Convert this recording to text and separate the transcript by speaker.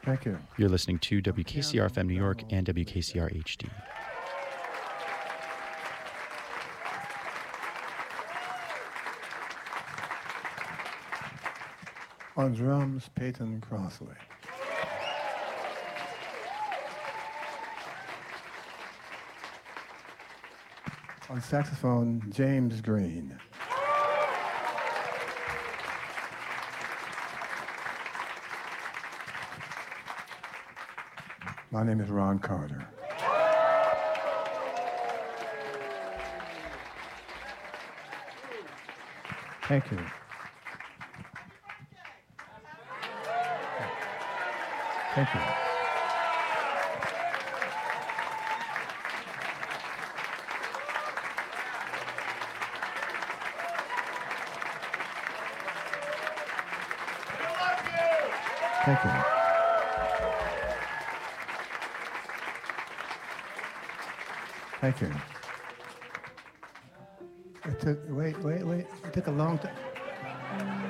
Speaker 1: Thank you.
Speaker 2: You're listening to WKCR FM New York and WKCR HD.
Speaker 1: On drums, Peyton Crossley. On saxophone, James Green. My name is Ron Carter. Thank you. Thank you. Thank you. Thank you. It took, wait. It took a long time.